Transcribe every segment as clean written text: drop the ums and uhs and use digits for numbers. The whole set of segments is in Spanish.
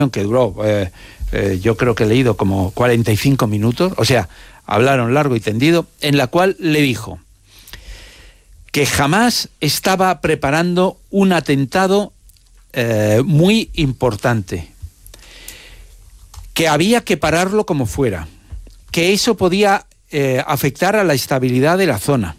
que duró, yo creo que he leído como 45 minutos, o sea, hablaron largo y tendido, en la cual le dijo que Hamás estaba preparando un atentado muy importante, que había que pararlo como fuera, que eso podía afectar a la estabilidad de la zona.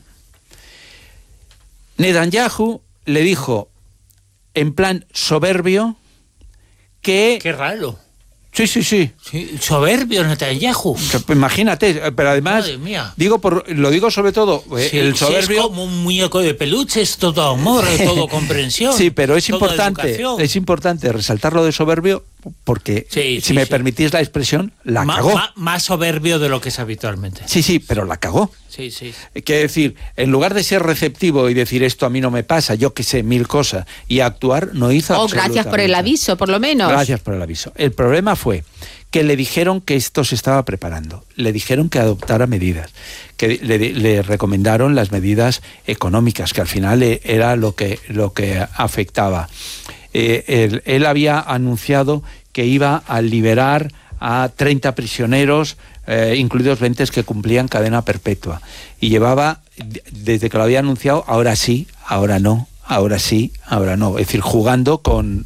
Netanyahu le dijo, en plan soberbio, que... ¡Qué raro! Sí. Soberbio Netanyahu. Imagínate, pero además, lo digo sobre todo, el soberbio... Sí, es como un muñeco de peluche, es todo amor, es todo comprensión. Sí, pero es importante resaltar lo de soberbio, porque, si me permitís la expresión, la cagó. Más soberbio de lo que es habitualmente. Sí, pero la cagó. Sí. Quiere decir, en lugar de ser receptivo y decir esto a mí no me pasa, yo que sé, 1000 cosas, y actuar, no hizo absolutamente. Gracias por el aviso, por lo menos. Gracias por el aviso. El problema fue que le dijeron que esto se estaba preparando, le dijeron que adoptara medidas, que le recomendaron las medidas económicas, que al final era lo que afectaba. Él había anunciado que iba a liberar a 30 prisioneros, incluidos 20 que cumplían cadena perpetua. Y llevaba, desde que lo había anunciado, ahora sí, ahora no, ahora sí, ahora no. Es decir, jugando con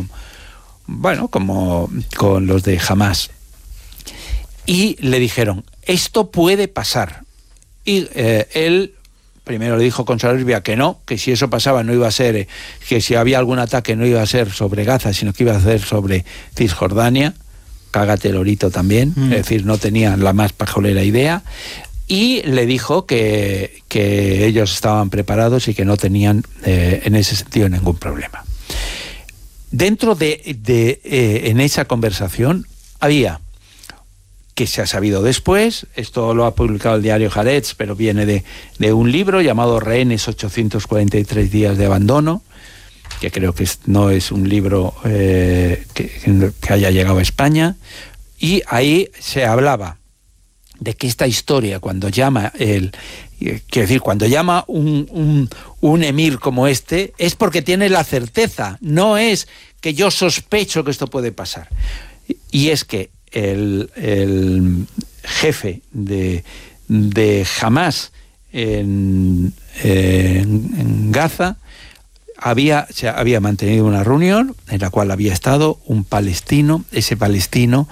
los de Hamás. Y le dijeron, esto puede pasar. Y él primero le dijo con soberbia que no, que si eso pasaba no iba a ser, que si había algún ataque no iba a ser sobre Gaza, sino que iba a ser sobre Cisjordania. Cágate el orito también, es decir, no tenían la más pajolera idea, y le dijo que ellos estaban preparados y que no tenían en ese sentido ningún problema. Dentro en esa conversación había, que se ha sabido después, esto lo ha publicado el diario Haaretz, pero viene de un libro llamado Rehenes 843 días de abandono, que creo que no es un libro que haya llegado a España, y ahí se hablaba de que esta historia, cuando llama cuando llama un emir como este, es porque tiene la certeza, no es que yo sospecho que esto puede pasar. Y es que el jefe de Hamás en Gaza se había mantenido una reunión en la cual había estado un palestino, ese palestino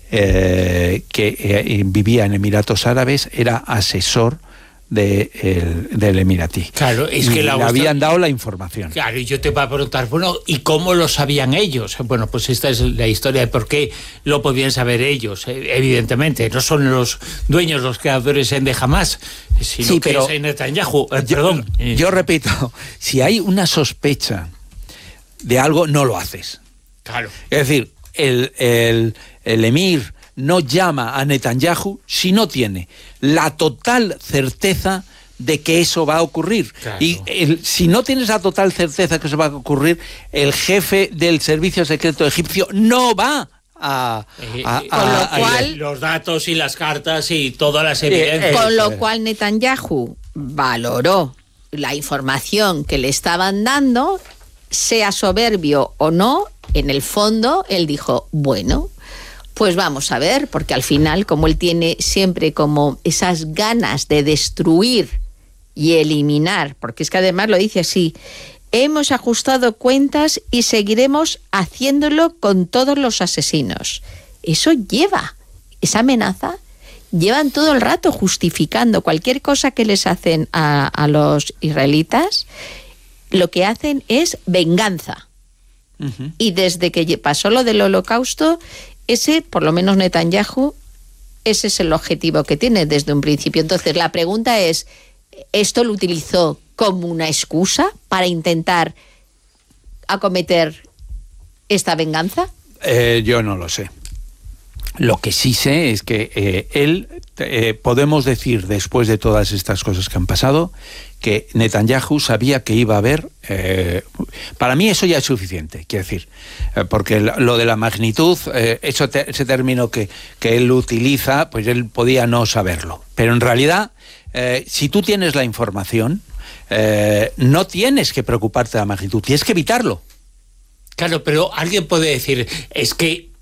que vivía en Emiratos Árabes, era asesor del emiratí. Claro, es que le habían dado la información. Claro, y yo te voy a preguntar, bueno, ¿y cómo lo sabían ellos? Bueno, pues esta es la historia de por qué lo podían saber ellos. Evidentemente, no son los dueños, los creadores de Hamás, sino que es Netanyahu. Yo repito, si hay una sospecha de algo, no lo haces. Claro. Es decir, el emir no llama a Netanyahu si no tiene la total certeza de que eso va a ocurrir. Claro. Y si no tienes la total certeza que eso va a ocurrir, el jefe del servicio secreto egipcio no va con lo cual, los datos y las cartas y todas las evidencias. Con lo cual Netanyahu valoró la información que le estaban dando, sea soberbio o no, en el fondo él dijo, bueno, pues vamos a ver, porque al final, como él tiene siempre como esas ganas de destruir y eliminar, porque es que además lo dice así, hemos ajustado cuentas y seguiremos haciéndolo con todos los asesinos. Eso esa amenaza, llevan todo el rato justificando cualquier cosa que les hacen a los israelitas, lo que hacen es venganza. Uh-huh. Y desde que pasó lo del Holocausto, por lo menos Netanyahu, ese es el objetivo que tiene desde un principio. Entonces la pregunta es, ¿esto lo utilizó como una excusa para intentar acometer esta venganza? Yo no lo sé. Lo que sí sé es que él, podemos decir después de todas estas cosas que han pasado, que Netanyahu sabía que iba a haber, para mí eso ya es suficiente, quiero decir, porque lo de la magnitud, ese término que él utiliza, pues él podía no saberlo, pero en realidad, si tú tienes la información, no tienes que preocuparte de la magnitud, tienes que evitarlo. Claro, pero alguien puede decir, es que